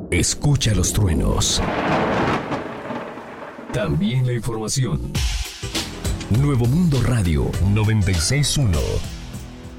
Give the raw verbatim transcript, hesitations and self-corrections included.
Escucha los truenos. También la información. Nuevo Mundo Radio noventa y seis punto uno.